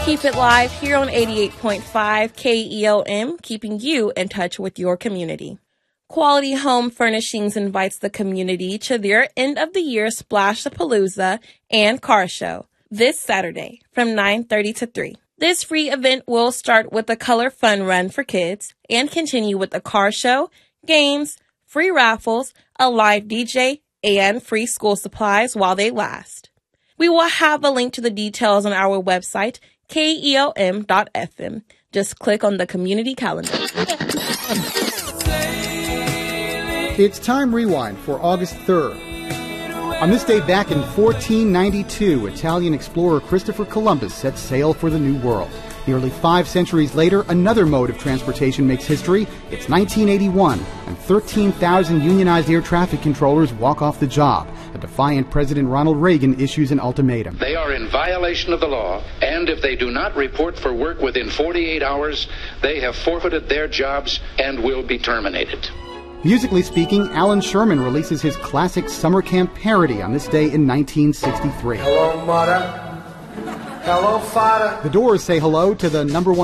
Keep it live here on 88.5 KELM, keeping you in touch with your community. Quality Home Furnishings invites the community to their end-of-the-year Splash-a-Palooza and Car Show this Saturday from 9:30 to 3. This free event will start with a color fun run for kids and continue with a car show, games, free raffles, a live DJ, and free school supplies while they last. We will have a link to the details on our website, KELM.FM. Just click on the community calendar. It's Time Rewind for August 3rd. On this day back in 1492, Italian explorer Christopher Columbus set sail for the New World. Nearly 5 centuries later, another mode of transportation makes history. It's 1981, and 13,000 unionized air traffic controllers walk off the job. A defiant President Ronald Reagan issues an ultimatum. They are in violation of the law, and if they do not report for work within 48 hours, they have forfeited their jobs and will be terminated. Musically speaking, Alan Sherman releases his classic summer camp parody on this day in 1963. Hello, mother. Hello, father. The Doors say hello to the #1